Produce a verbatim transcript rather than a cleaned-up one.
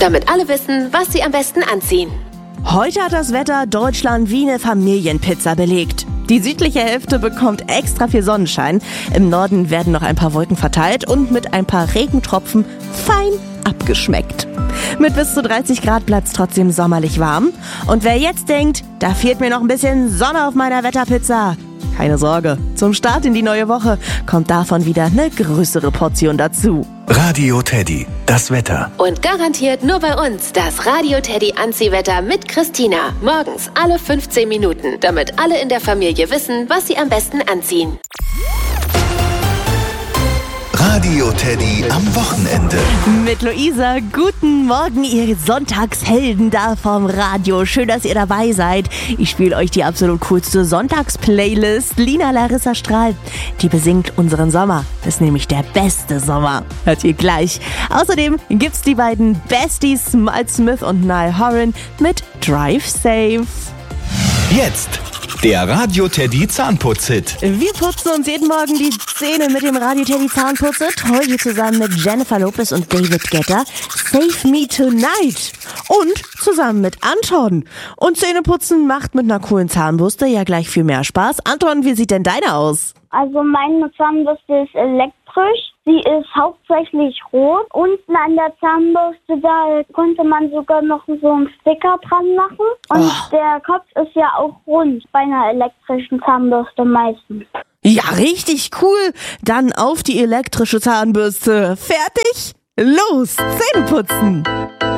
damit alle wissen, was sie am besten anziehen. Heute hat das Wetter Deutschland wie eine Familienpizza belegt. Die südliche Hälfte bekommt extra viel Sonnenschein. Im Norden werden noch ein paar Wolken verteilt und mit ein paar Regentropfen fein abgeschmeckt. Mit bis zu dreißig Grad bleibt's trotzdem sommerlich warm. Und wer jetzt denkt, da fehlt mir noch ein bisschen Sonne auf meiner Wetterpizza, keine Sorge, zum Start in die neue Woche kommt davon wieder eine größere Portion dazu. Radio Teddy, das Wetter. Und garantiert nur bei uns das Radio Teddy Anziehwetter mit Christina. Morgens alle fünfzehn Minuten, damit alle in der Familie wissen, was sie am besten anziehen. Radio Teddy am Wochenende. Mit Luisa, guten Morgen, ihr Sonntagshelden da vom Radio. Schön, dass ihr dabei seid. Ich spiele euch die absolut coolste Sonntagsplaylist. Lina Larissa Strahl, die besingt unseren Sommer. Das ist nämlich der beste Sommer. Hört ihr gleich. Außerdem gibt's die beiden Besties Mal Smith und Niall Horan mit Drive Safe. Jetzt der Radio Teddy Zahnputz-Hit. Wir putzen uns jeden Morgen die Zähne mit dem Radio Teddy Zahnputz-Hit. Heute zusammen mit Jennifer Lopez und David Guetta. Save Me Tonight. Und zusammen mit Anton. Und Zähneputzen macht mit einer coolen Zahnbürste ja gleich viel mehr Spaß. Anton, wie sieht denn deine aus? Also meine Zahnbürste ist elektrisch. Sie ist hauptsächlich rot. Unten an der Zahnbürste, da konnte man sogar noch so einen Sticker dran machen. Und Oh. der Kopf ist ja auch rund bei einer elektrischen Zahnbürste meistens. Ja, richtig cool. Dann auf die elektrische Zahnbürste. Fertig? Los, Zähne putzen.